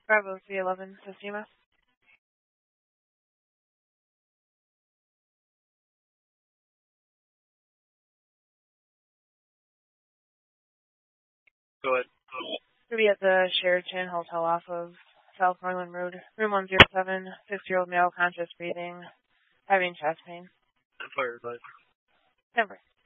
Bravo C11 to CMS. Go ahead. To be at the Sheraton Hotel off of South Moreland Road, room 107, 6-year-old male, conscious breathing, having chest pain. Fire advice. Denver.